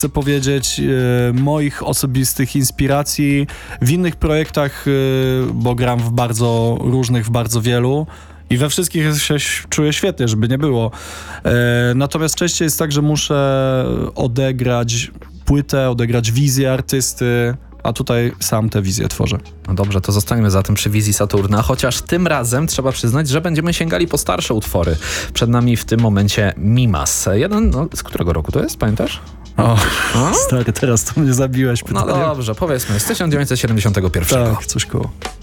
chcę powiedzieć, moich osobistych inspiracji w innych projektach, bo gram w bardzo różnych, w bardzo wielu i we wszystkich się czuję świetnie, żeby nie było. Natomiast częściej jest tak, że muszę odegrać płytę, odegrać wizję artysty, a tutaj sam tę wizję tworzę. No dobrze, to zostańmy zatem przy wizji Saturna, chociaż tym razem trzeba przyznać, że będziemy sięgali po starsze utwory. Przed nami w tym momencie Mimas. Jeden, z którego roku to jest, pamiętasz? Stary, teraz to mnie zabiłeś pytaniem. No dobrze, powiedzmy, z 1971. Tak, coś koło.